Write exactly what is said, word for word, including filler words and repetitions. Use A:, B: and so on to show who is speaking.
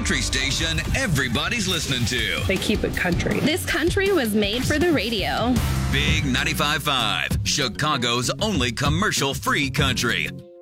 A: country station everybody's listening to.
B: They keep it country.
C: This country was made for the radio.
A: Big ninety-five point five, Chicago's only commercial-free country.